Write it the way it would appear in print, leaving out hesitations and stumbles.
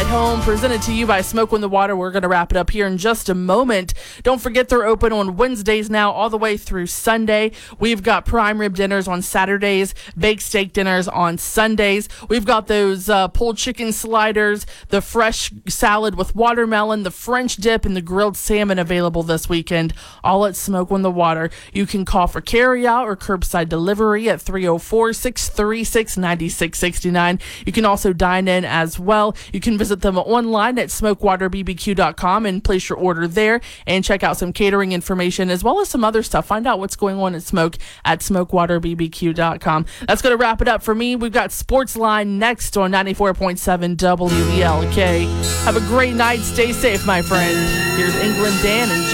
home, presented to you by Smoke on the Water. We're going to wrap it up here in just a moment. Don't forget they're open on Wednesdays now all the way through Sunday. We've got prime rib dinners on Saturdays, baked steak dinners on Sundays. We've got those pulled chicken sliders, the fresh salad with watermelon, the French dip, and the grilled salmon available this weekend, all at Smoke on the Water. You can call for carryout or curbside delivery at 304-636-9669. You can also dine in as well. You can visit them online at smokewaterbbq.com and place your order there and check out some catering information as well as some other stuff. Find out what's going on at Smoke at smokewaterbbq.com. That's going to wrap it up for me. We've got Sportsline next on 94.7 WELK. Have a great night. Stay safe, my friend. Here's England Dan and